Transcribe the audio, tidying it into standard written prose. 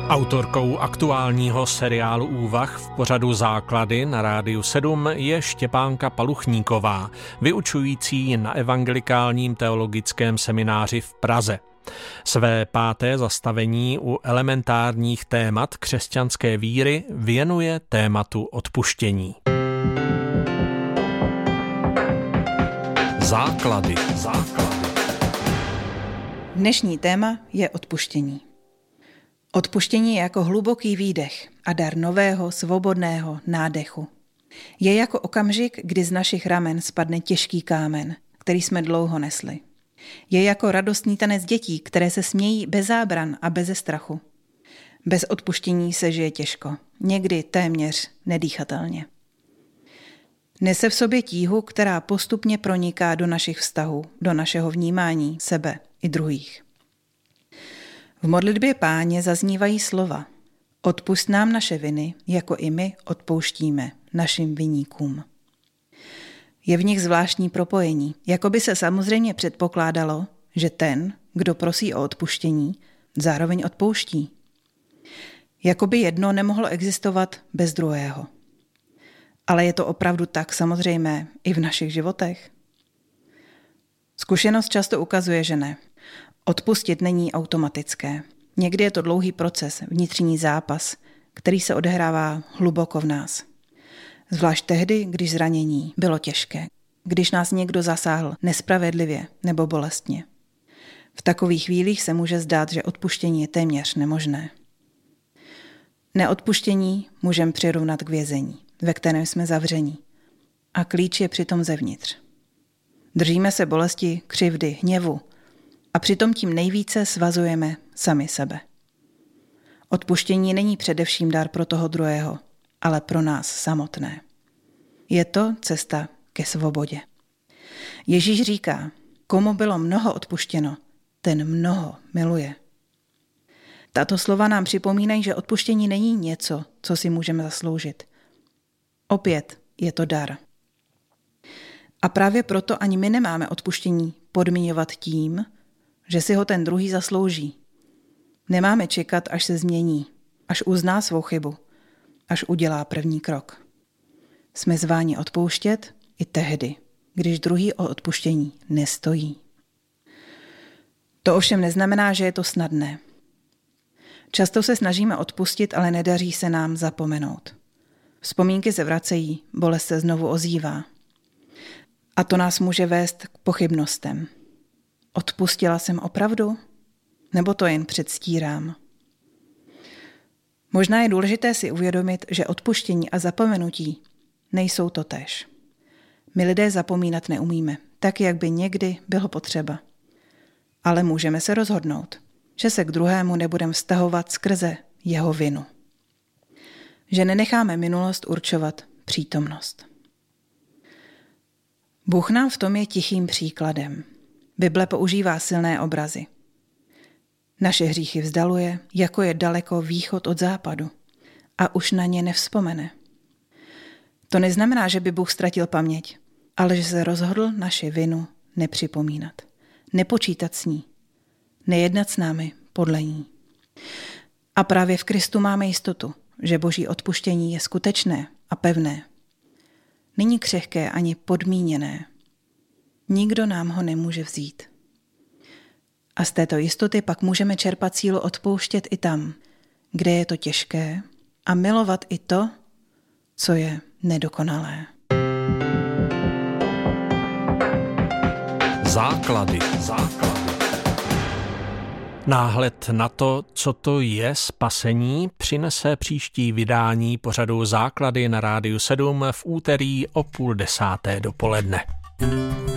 Autorkou aktuálního seriálu Úvah v pořadu Základy na Rádiu 7 je Štěpánka Paluchníková, vyučující na Evangelikálním teologickém semináři v Praze. Své 5. zastavení u elementárních témat křesťanské víry věnuje tématu odpuštění. Základy. Dnešní téma je odpuštění. Odpuštění je jako hluboký výdech a dar nového, svobodného nádechu. Je jako okamžik, kdy z našich ramen spadne těžký kámen, který jsme dlouho nesli. Je jako radostný tanec dětí, které se smějí bez zábran a beze strachu. Bez odpuštění se žije těžko, někdy téměř nedýchatelně. Nese v sobě tíhu, která postupně proniká do našich vztahů, do našeho vnímání sebe i druhých. V modlitbě Páně zaznívají slova: Odpusť nám naše viny, jako i my odpouštíme našim viníkům. Je v nich zvláštní propojení, jako by se samozřejmě předpokládalo, že ten, kdo prosí o odpuštění, zároveň odpouští. Jako by jedno nemohlo existovat bez druhého. Ale je to opravdu tak samozřejmé i v našich životech? Zkušenost často ukazuje, že ne. Odpustit není automatické. Někdy je to dlouhý proces, vnitřní zápas, který se odehrává hluboko v nás. Zvlášť tehdy, když zranění bylo těžké, když nás někdo zasáhl nespravedlivě nebo bolestně. V takových chvílích se může zdát, že odpuštění je téměř nemožné. Neodpuštění můžeme přirovnat k vězení, ve kterém jsme zavření. A klíč je přitom zevnitř. Držíme se bolesti, křivdy, hněvu a přitom tím nejvíce svazujeme sami sebe. Odpuštění není především dar pro toho druhého, ale pro nás samotné. Je to cesta ke svobodě. Ježíš říká, komu bylo mnoho odpuštěno, ten mnoho miluje. Tato slova nám připomínají, že odpuštění není něco, co si můžeme zasloužit. Opět je to dar. A právě proto ani my nemáme odpuštění podmiňovat tím, že si ho ten druhý zaslouží. Nemáme čekat, až se změní, až uzná svou chybu, až udělá první krok. Jsme zváni odpouštět i tehdy, když druhý o odpuštění nestojí. To ovšem neznamená, že je to snadné. Často se snažíme odpustit, ale nedaří se nám zapomenout. Vzpomínky se vracejí, bolest se znovu ozývá. A to nás může vést k pochybnostem. Odpustila jsem opravdu? Nebo to jen předstírám? Možná je důležité si uvědomit, že odpuštění a zapomenutí nejsou totéž. My lidé zapomínat neumíme, tak jak by někdy bylo potřeba. Ale můžeme se rozhodnout, že se k druhému nebudeme vztahovat skrze jeho vinu. Že nenecháme minulost určovat přítomnost. Bůh nám v tom je tichým příkladem. Bible používá silné obrazy. Naše hříchy vzdaluje, jako je daleko východ od západu, a už na ně nevzpomene. To neznamená, že by Bůh ztratil paměť, ale že se rozhodl naši vinu nepřipomínat, nepočítat s ní, nejednat s námi podle ní. A právě v Kristu máme jistotu, že Boží odpuštění je skutečné a pevné. Není křehké ani podmíněné. Nikdo nám ho nemůže vzít. A z této jistoty pak můžeme čerpat sílu odpouštět i tam, kde je to těžké, a milovat i to, co je nedokonalé. Základy. Náhled na to, co to je spasení, přinese příští vydání pořadu Základy na Rádiu 7 v úterý o 9:30 dopoledne.